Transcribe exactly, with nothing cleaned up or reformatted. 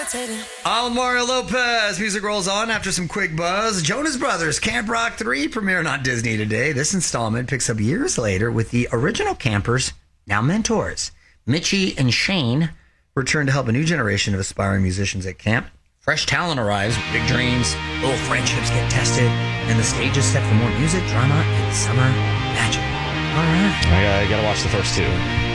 Mario Lopez. Music rolls on after some quick buzz. Jonas Brothers Camp Rock three premiering on Disney today. This installment picks up years later with the original campers, now mentors. Mitchie and Shane return to help a new generation of aspiring musicians at camp. Fresh talent arrives with big dreams. Old friendships get tested. And the stage is set for more music, drama, and summer magic. All right. I, I got to watch the first two.